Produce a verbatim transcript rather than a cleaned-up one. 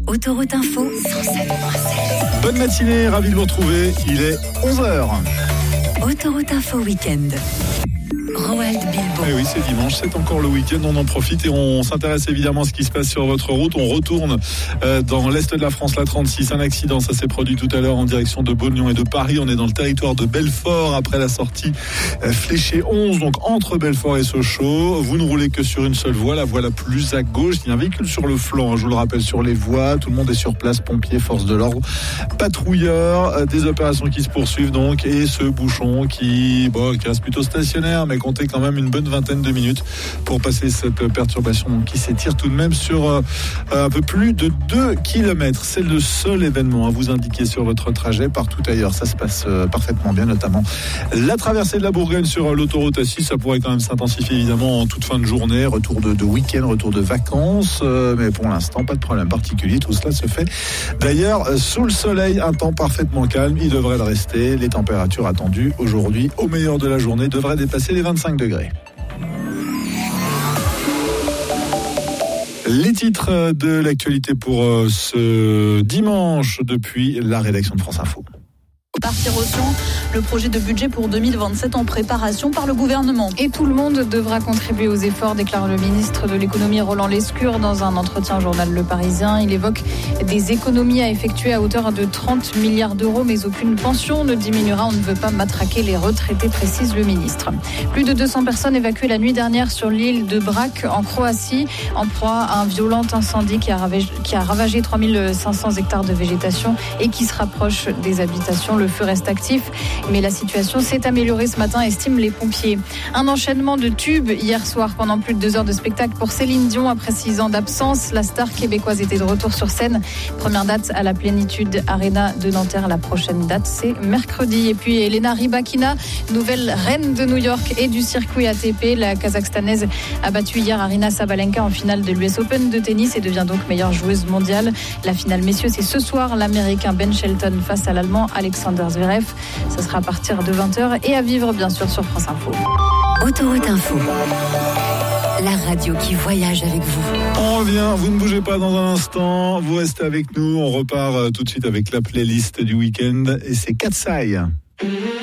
Autoroute Info cent sept virgule sept. Bonne matinée, ravi de vous retrouver. Il est onze heures. Autoroute Info Week-end. Roald Bilbo. Eh oui, c'est dimanche, c'est encore le week-end, on en profite et on s'intéresse évidemment à ce qui se passe sur votre route. On retourne euh, dans l'est de la France, la trente-six. Un accident, ça s'est produit tout à l'heure en direction de Beaune-Lyon et de Paris. On est dans le territoire de Belfort après la sortie euh, fléchée onze, donc entre Belfort et Sochaux. Vous ne roulez que sur une seule voie, la voie la plus à gauche. Il y a un véhicule sur le flanc, je vous le rappelle, sur les voies. Tout le monde est sur place, pompiers, forces de l'ordre, patrouilleurs, euh, des opérations qui se poursuivent donc. Et ce bouchon qui, bon, qui reste plutôt stationnaire, mais comptez quand même une bonne vingtaine de minutes pour passer cette perturbation qui s'étire tout de même sur euh, un peu plus de deux kilomètres. C'est le seul événement à vous indiquer sur votre trajet. Partout ailleurs, ça se passe euh, parfaitement bien, notamment la traversée de la Bourgogne sur euh, l'autoroute A six. Ça pourrait quand même s'intensifier évidemment en toute fin de journée, retour de, de week-end, retour de vacances, euh, mais pour l'instant, pas de problème particulier. Tout cela se fait d'ailleurs euh, sous le soleil, un temps parfaitement calme. Il devrait le rester. Les températures attendues aujourd'hui, au meilleur de la journée, devraient dépasser les vingt-cinq degrés. Les titres de l'actualité pour ce dimanche depuis la rédaction de France Info. Partir au champ, le projet de budget pour deux mille vingt-sept en préparation par le gouvernement. Et tout le monde devra contribuer aux efforts, déclare le ministre de l'économie Roland Lescure dans un entretien au journal Le Parisien. Il évoque des économies à effectuer à hauteur de trente milliards d'euros, mais aucune pension ne diminuera. On ne veut pas matraquer les retraités, précise le ministre. Plus de deux cents personnes évacuées la nuit dernière sur l'île de Brač en Croatie, en proie à un violent incendie qui a ravagé, qui a ravagé trois mille cinq cents hectares de végétation et qui se rapproche des habitations. Le Le feu reste actif, mais la situation s'est améliorée ce matin, estiment les pompiers. Un enchaînement de tubes hier soir pendant plus de deux heures de spectacle pour Céline Dion après six ans d'absence. La star québécoise était de retour sur scène. Première date à la Plénitude Arena de Nanterre. La prochaine date, c'est mercredi. Et puis Elena Rybakina, nouvelle reine de New York et du circuit A T P. La Kazakhstanaise a battu hier Aryna Sabalenka en finale de l'U S Open de tennis et devient donc meilleure joueuse mondiale. La finale, messieurs, c'est ce soir. L'Américain Ben Shelton face à l'Allemand Alexander Zverev. Ça sera à partir de vingt heures et à vivre bien sûr sur France Info. Autoroute Info, la radio qui voyage avec vous. On revient, vous ne bougez pas dans un instant, vous restez avec nous, on repart tout de suite avec la playlist du week-end et c'est Katsai.